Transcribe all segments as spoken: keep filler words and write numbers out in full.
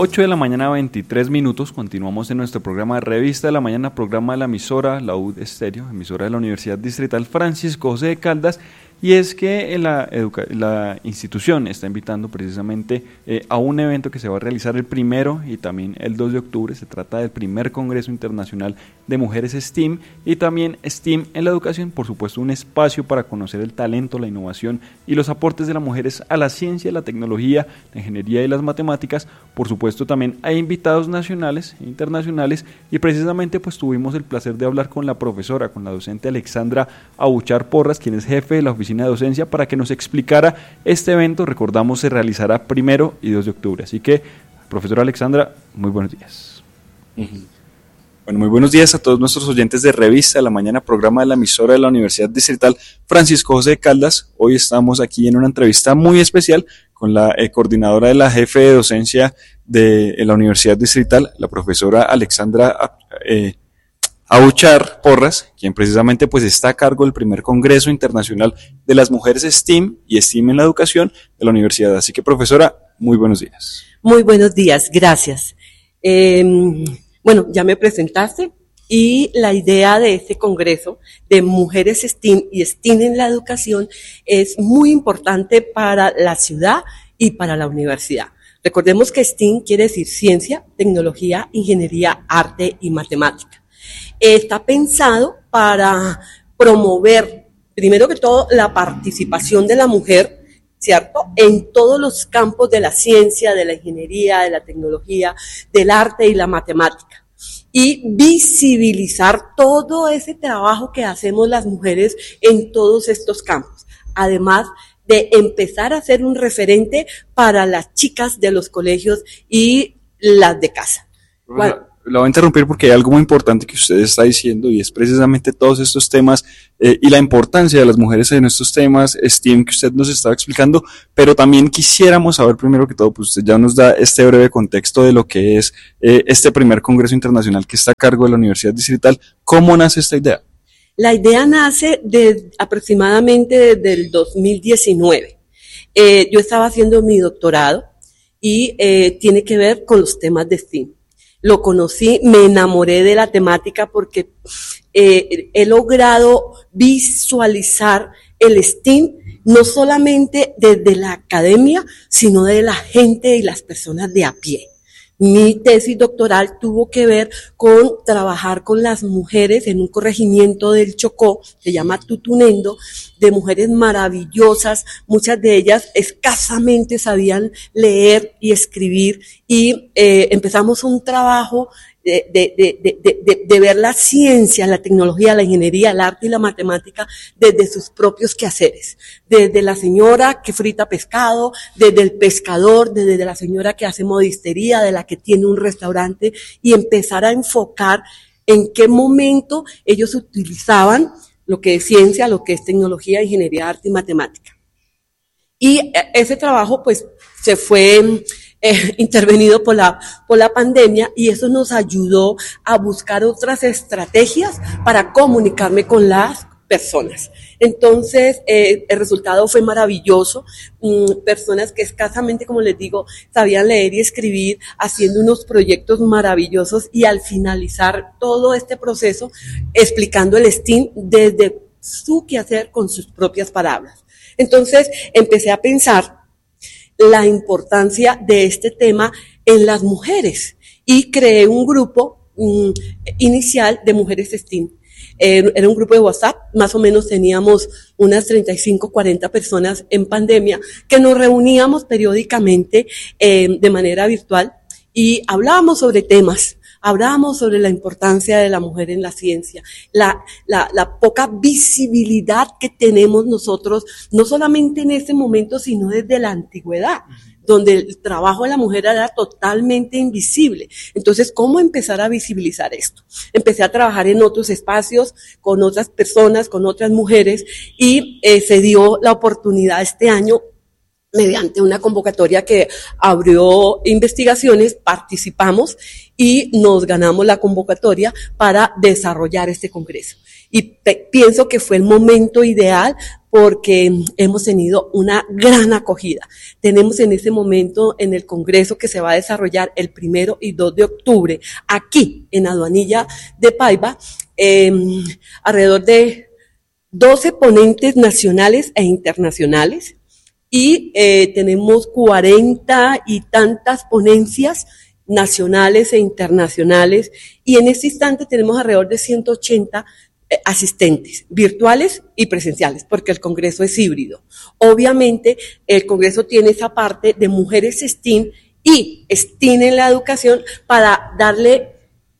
ocho de la mañana, veintitrés minutos. Continuamos en nuestro programa de Revista de la Mañana, programa de la emisora La U D Estéreo, emisora de la Universidad Distrital Francisco José de Caldas. Y es que la, educa- la institución está invitando precisamente eh, a un evento que se va a realizar el primero y también el dos de octubre. Se trata del primer Congreso Internacional de Mujeres STEAM y también STEAM en la educación. Por supuesto, un espacio para conocer el talento, la innovación y los aportes de las mujeres a la ciencia, la tecnología, la ingeniería y las matemáticas. Por supuesto, también hay invitados nacionales e internacionales y precisamente pues tuvimos el placer de hablar con la profesora, con la docente Alexandra Abuchar Porras, quien es jefe de la oficina de docencia, para que nos explicara este evento. Recordamos, se realizará primero y dos de octubre. Así que, profesora Alexandra, muy buenos días. Uh-huh. Bueno, muy buenos días a todos nuestros oyentes de Revista de la Mañana, programa de la emisora de la Universidad Distrital Francisco José de Caldas. Hoy estamos aquí en una entrevista muy especial con la eh, coordinadora de la jefe de docencia de, de la Universidad Distrital, la profesora Alexandra eh, Abuchar Porras, quien precisamente pues está a cargo del primer Congreso Internacional de las Mujeres STEAM y STEAM en la Educación de la Universidad. Así que, profesora, muy buenos días. Muy buenos días, gracias. Eh, bueno, ya me presentaste y la idea de este Congreso de Mujeres STEAM y STEAM en la Educación es muy importante para la ciudad y para la universidad. Recordemos que STEAM quiere decir ciencia, tecnología, ingeniería, arte y matemática. Está pensado para promover, primero que todo, la participación de la mujer, ¿cierto?, en todos los campos de la ciencia, de la ingeniería, de la tecnología, del arte y la matemática. Y visibilizar todo ese trabajo que hacemos las mujeres en todos estos campos. Además de empezar a ser un referente para las chicas de los colegios y las de casa. Bueno, la voy a interrumpir porque hay algo muy importante que usted está diciendo y es precisamente todos estos temas eh, y la importancia de las mujeres en estos temas STEAM que usted nos estaba explicando, pero también quisiéramos saber primero que todo, pues usted ya nos da este breve contexto de lo que es eh, este primer Congreso Internacional que está a cargo de la Universidad Distrital. ¿Cómo nace esta idea? La idea nace de aproximadamente desde el dos mil diecinueve. Eh, yo estaba haciendo mi doctorado y eh, tiene que ver con los temas de STEAM. Lo conocí, me enamoré de la temática porque eh, he logrado visualizar el STEAM no solamente desde la academia, sino de la gente y las personas de a pie. Mi tesis doctoral tuvo que ver con trabajar con las mujeres en un corregimiento del Chocó, se llama Tutunendo, de mujeres maravillosas, muchas de ellas escasamente sabían leer y escribir, y eh, empezamos un trabajo de, de, de, de, de, de ver la ciencia, la tecnología, la ingeniería, el arte y la matemática desde sus propios quehaceres. Desde la señora que frita pescado, desde el pescador, desde la señora que hace modistería, de la que tiene un restaurante, y empezar a enfocar en qué momento ellos utilizaban lo que es ciencia, lo que es tecnología, ingeniería, arte y matemática. Y ese trabajo pues se fue Eh, intervenido por la, por la pandemia, y eso nos ayudó a buscar otras estrategias para comunicarme con las personas. Entonces, eh, el resultado fue maravilloso. Mm, personas que escasamente, como les digo, sabían leer y escribir, haciendo unos proyectos maravillosos, y al finalizar todo este proceso, explicando el STEAM desde su quehacer con sus propias palabras. Entonces, empecé a pensar la importancia de este tema en las mujeres y creé un grupo um, inicial de mujeres STEAM. Eh, era un grupo de WhatsApp, más o menos teníamos unas treinta y cinco, cuarenta personas en pandemia, que nos reuníamos periódicamente eh, de manera virtual y hablábamos sobre temas. Hablábamos sobre la importancia de la mujer en la ciencia, la, la, la poca visibilidad que tenemos nosotros, no solamente en este momento, sino desde la antigüedad, donde el trabajo de la mujer era totalmente invisible. Entonces, ¿cómo empezar a visibilizar esto? Empecé a trabajar en otros espacios, con otras personas, con otras mujeres, y eh, se dio la oportunidad este año, mediante una convocatoria que abrió investigaciones, participamos y nos ganamos la convocatoria para desarrollar este congreso. Y pe- pienso que fue el momento ideal porque hemos tenido una gran acogida. Tenemos en este momento en el congreso que se va a desarrollar el primero y dos de octubre, aquí en Aduanilla de Paiva, eh, alrededor de doce ponentes nacionales e internacionales, y eh, tenemos cuarenta y tantas ponencias nacionales e internacionales, y en este instante tenemos alrededor de ciento ochenta asistentes, virtuales y presenciales, porque el congreso es híbrido. Obviamente, el congreso tiene esa parte de mujeres STEAM y STEAM en la educación para darle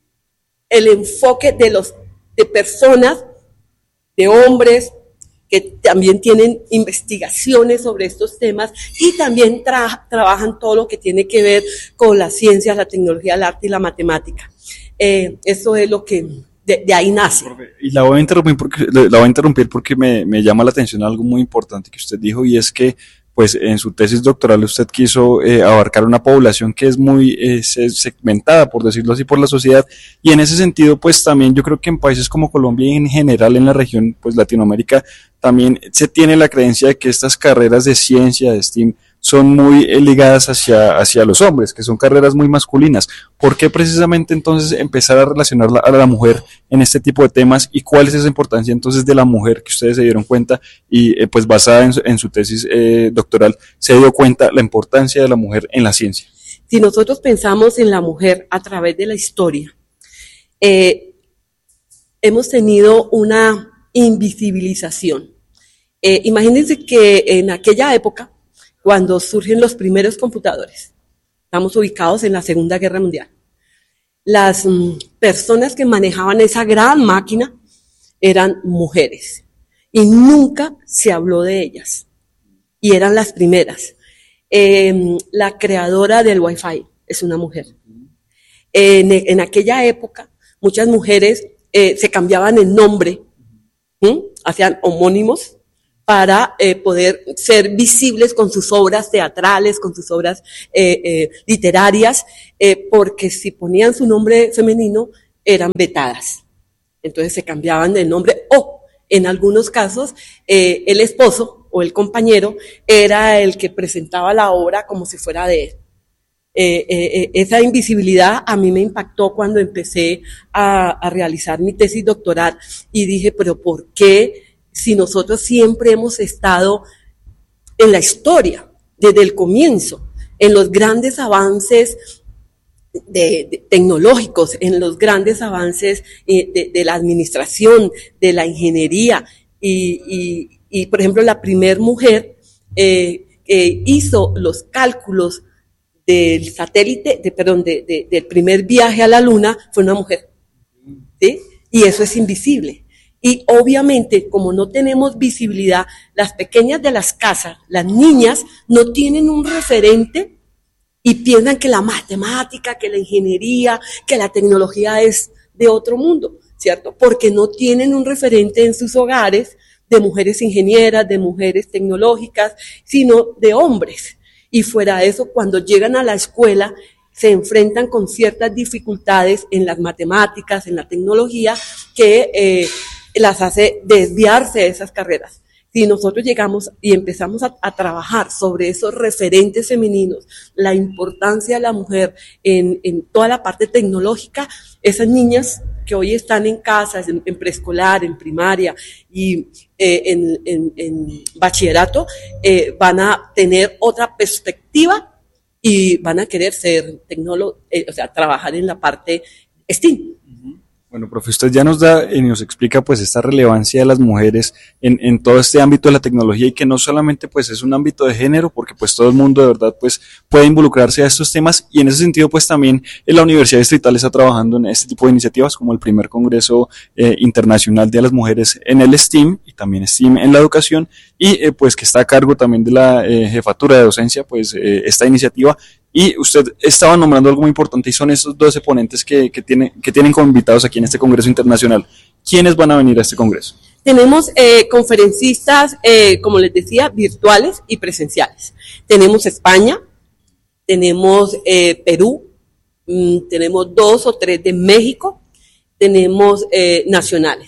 el enfoque de los de personas, de hombres, que también tienen investigaciones sobre estos temas y también tra- trabajan todo lo que tiene que ver con las ciencias, la tecnología, el arte y la matemática. Eh, eso es lo que de, de ahí nace. Y la voy a interrumpir porque, la voy a interrumpir porque me, me llama la atención algo muy importante que usted dijo, y es que pues en su tesis doctoral usted quiso eh, abarcar una población que es muy eh, segmentada, por decirlo así, por la sociedad, y en ese sentido pues también yo creo que en países como Colombia y en general en la región pues Latinoamérica también se tiene la creencia de que estas carreras de ciencia, de STEAM, son muy eh, ligadas hacia, hacia los hombres, que son carreras muy masculinas. ¿Por qué precisamente entonces empezar a relacionar a la mujer en este tipo de temas, y cuál es esa importancia entonces de la mujer que ustedes se dieron cuenta y eh, pues basada en su, en su tesis eh, doctoral se dio cuenta la importancia de la mujer en la ciencia? Si nosotros pensamos en la mujer a través de la historia, eh, hemos tenido una invisibilización. Eh, imagínense que en aquella época, cuando surgen los primeros computadores, estamos ubicados en la Segunda Guerra Mundial, las mm, personas que manejaban esa gran máquina eran mujeres y nunca se habló de ellas, y eran las primeras. Eh, la creadora del Wi-Fi es una mujer. En, en aquella época, muchas mujeres eh, se cambiaban el nombre, ¿sí? Hacían homónimos para eh, poder ser visibles con sus obras teatrales, con sus obras eh, eh, literarias, eh, porque si ponían su nombre femenino, eran vetadas. Entonces se cambiaban de nombre, o en algunos casos, eh, el esposo o el compañero era el que presentaba la obra como si fuera de él. Eh, eh, esa invisibilidad a mí me impactó cuando empecé a, a realizar mi tesis doctoral, y dije, pero ¿por qué? Si nosotros siempre hemos estado en la historia, desde el comienzo, en los grandes avances de, de, tecnológicos, en los grandes avances eh, de, de la administración, de la ingeniería, y, y, y por ejemplo, la primer mujer eh, que hizo los cálculos del satélite, de, perdón, de, de, del primer viaje a la luna fue una mujer, ¿sí? Y eso es invisible. Y obviamente, como no tenemos visibilidad, las pequeñas de las casas, las niñas, no tienen un referente y piensan que la matemática, que la ingeniería, que la tecnología es de otro mundo, ¿cierto? Porque no tienen un referente en sus hogares de mujeres ingenieras, de mujeres tecnológicas, sino de hombres. Y fuera de eso, cuando llegan a la escuela, se enfrentan con ciertas dificultades en las matemáticas, en la tecnología, que eh, las hace desviarse de esas carreras. Si nosotros llegamos y empezamos a, a trabajar sobre esos referentes femeninos, la importancia de la mujer en, en toda la parte tecnológica, esas niñas que hoy están en casa, en, en preescolar, en primaria y eh, en, en, en bachillerato, eh, van a tener otra perspectiva y van a querer ser tecnólogos, eh, o sea, trabajar en la parte STEAM. Bueno, profe, usted ya nos da y nos explica pues esta relevancia de las mujeres en, en todo este ámbito de la tecnología, y que no solamente pues es un ámbito de género, porque pues todo el mundo de verdad pues puede involucrarse a estos temas, y en ese sentido pues también en la Universidad Distrital está trabajando en este tipo de iniciativas como el primer Congreso eh, Internacional de las Mujeres en el STEAM, y también STEAM en la educación, y eh, pues que está a cargo también de la eh, jefatura de docencia pues eh, esta iniciativa. Y usted estaba nombrando algo muy importante, y son esos doce ponentes que, que, tiene, que tienen como invitados aquí en este Congreso Internacional. ¿Quiénes van a venir a este Congreso? Tenemos eh, conferencistas, eh, como les decía, virtuales y presenciales. Tenemos España, tenemos eh, Perú, mmm, tenemos dos o tres de México, tenemos eh, nacionales.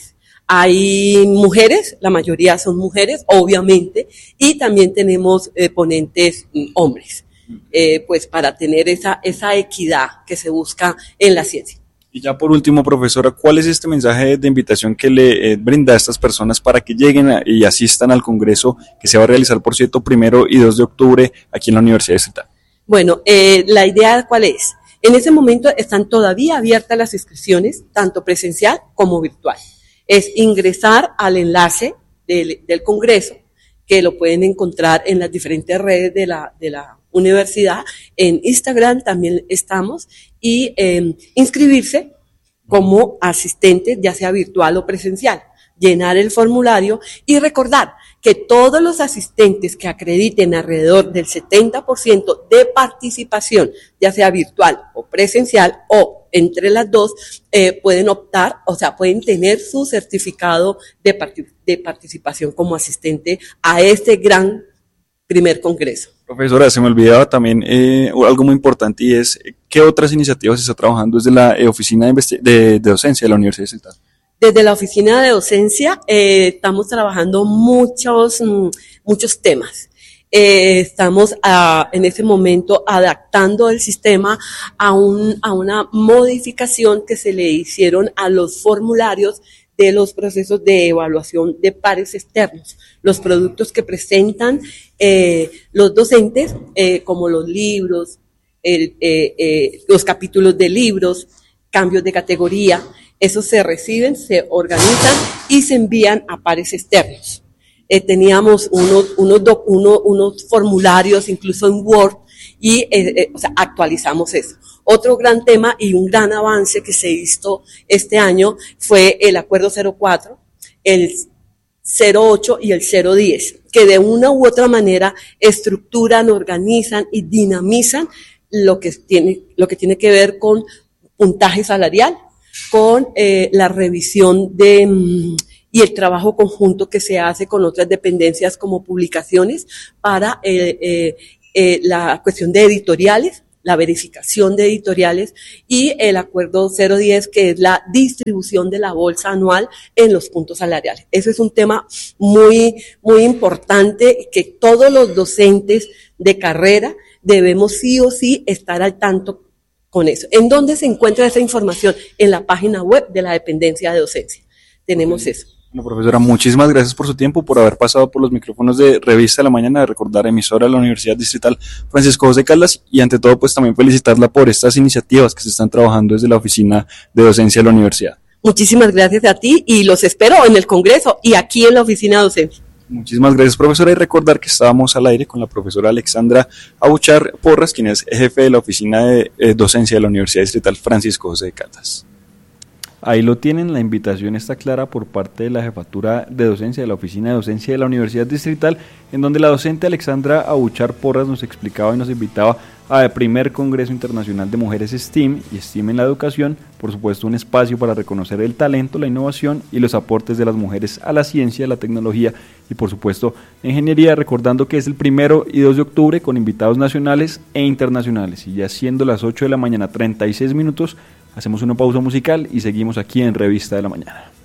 Hay mujeres, la mayoría son mujeres, obviamente, y también tenemos eh, ponentes mm, hombres, eh, pues para tener esa, esa equidad que se busca en la ciencia. Y ya por último, profesora, ¿cuál es este mensaje de invitación que le eh, brinda a estas personas para que lleguen a, y asistan al Congreso que se va a realizar, por cierto, primero y dos de octubre aquí en la Universidad Distrital? Bueno, eh, la idea ¿cuál es? En ese momento están todavía abiertas las inscripciones, tanto presencial como virtual. Es ingresar al enlace del, del Congreso, que lo pueden encontrar en las diferentes redes de la, de la universidad. En Instagram también estamos, y eh, inscribirse como asistente, ya sea virtual o presencial, llenar el formulario y recordar que todos los asistentes que acrediten alrededor del setenta por ciento de participación, ya sea virtual o presencial o entre las dos, eh, pueden optar, o sea, pueden tener su certificado de, part- de participación como asistente a este gran primer congreso. Profesora, se me olvidaba también eh, algo muy importante, y es ¿qué otras iniciativas se está trabajando desde la eh, Oficina de, Investi- de, de Docencia de la Universidad Distrital? Desde la oficina de docencia eh, estamos trabajando muchos, muchos temas. Eh, estamos a, en ese momento adaptando el sistema a, un, a una modificación que se le hicieron a los formularios de los procesos de evaluación de pares externos, los productos que presentan eh, los docentes, eh, como los libros, el, eh, eh, los capítulos de libros, cambios de categoría. Esos se reciben, se organizan y se envían a pares externos. Eh, teníamos unos, unos, doc, uno, unos formularios, incluso en Word, y eh, eh, o sea, actualizamos eso. Otro gran tema y un gran avance que se hizo este año fue el Acuerdo cero cuatro, el cero ocho y el cero diez, que de una u otra manera estructuran, organizan y dinamizan lo que tiene, lo que tiene que ver con puntaje salarial, con eh, la revisión de mm, y el trabajo conjunto que se hace con otras dependencias como publicaciones para eh, eh, eh, la cuestión de editoriales, la verificación de editoriales, y el acuerdo cero diez, que es la distribución de la bolsa anual en los puntos salariales. Ese es un tema muy, muy importante que todos los docentes de carrera debemos sí o sí estar al tanto con eso. ¿En dónde se encuentra esa información? En la página web de la dependencia de docencia. Tenemos eso. Bueno, profesora, muchísimas gracias por su tiempo, por haber pasado por los micrófonos de Revista de la Mañana, de recordar emisora de la Universidad Distrital Francisco José Caldas, y ante todo pues también felicitarla por estas iniciativas que se están trabajando desde la Oficina de Docencia de la Universidad. Muchísimas gracias a ti y los espero en el Congreso y aquí en la Oficina de Docencia. Muchísimas gracias, profesora, y recordar que estábamos al aire con la profesora Alexandra Abuchar Porras, quien es jefe de la Oficina de eh, Docencia de la Universidad Distrital Francisco José de Caldas. Ahí lo tienen, la invitación está clara por parte de la Jefatura de Docencia de la Oficina de Docencia de la Universidad Distrital, en donde la docente Alexandra Abuchar Porras nos explicaba y nos invitaba al primer Congreso Internacional de Mujeres STEAM y STEAM en la educación, por supuesto un espacio para reconocer el talento, la innovación y los aportes de las mujeres a la ciencia, la tecnología y por supuesto la ingeniería, recordando que es el primero y dos de octubre con invitados nacionales e internacionales. Y ya siendo las ocho de la mañana, treinta y seis minutos, hacemos una pausa musical y seguimos aquí en Revista de la Mañana.